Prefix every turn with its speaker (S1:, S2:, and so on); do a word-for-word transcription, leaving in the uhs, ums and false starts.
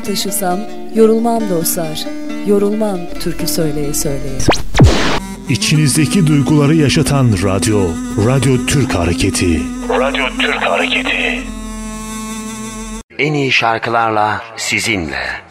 S1: Taşısam yorulmam dostlar, yorulmam türkü söyleye söyleye.
S2: İçinizdeki duyguları yaşatan radyo, Radyo Türk Hareketi. Radyo Türk Hareketi.
S3: En iyi şarkılarla sizinle.